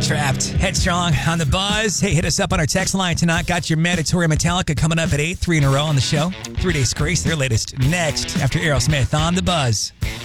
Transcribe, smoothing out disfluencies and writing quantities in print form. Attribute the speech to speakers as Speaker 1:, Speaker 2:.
Speaker 1: Trapped, Headstrong on the Buzz. Hey, hit us up on our text line tonight. Got your mandatory Metallica coming up at 8, 3 in a row on the show. 3 Days Grace, their latest next after Aerosmith on the Buzz.